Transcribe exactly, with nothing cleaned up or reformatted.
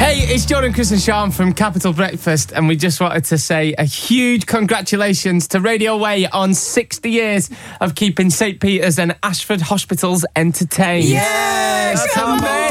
Hey, it's Jordan, Chris and Sean from Capital Breakfast, and we just wanted to say a huge congratulations to Radio Way on sixty years of keeping St Peter's and Ashford hospitals entertained. Yes! That's how